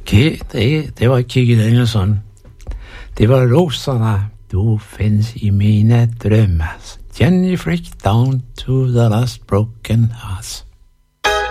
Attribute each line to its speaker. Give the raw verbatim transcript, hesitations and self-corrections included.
Speaker 1: Okay, det, det var Kikki Danielsson. Det var rosorna. Du finns i mina drömmar. Jenny Frick down to the last broken hearts.